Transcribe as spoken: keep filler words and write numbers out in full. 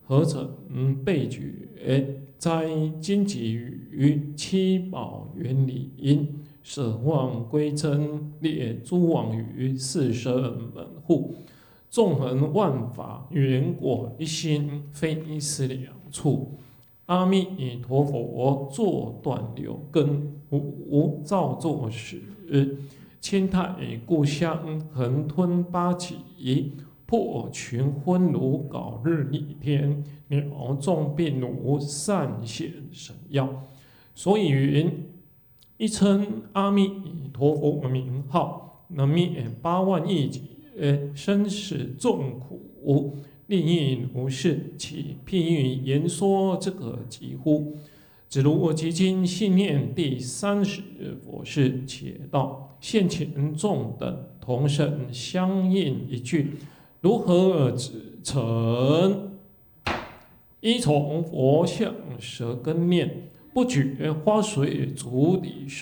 何曾被绝？哉今己于七宝园里，舍望归真，列诸往于四生门户。纵横万法，缘果一心，非思两处。阿弥陀佛，作断六根，无造作始。千太故乡，横吞八极，破群昏如槁日逆天，鸟众病如散显神妖。所以云：一称阿弥陀佛名号，能灭八万亿劫生死众苦。令亦如是，岂譬喻言说这个疾乎？只如即今信念第三十佛事，且道现前众等同声相应一句，如何指成？依从佛像舌根念，不觉花水足底